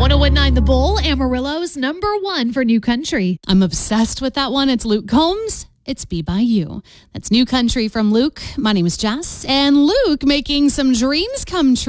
1019 The Bull, Amarillo's number one for new country. I'm obsessed with that one. It's Luke Combs. It's Be By You. That's new country from Luke. My name is Jess. And Luke making some dreams come true.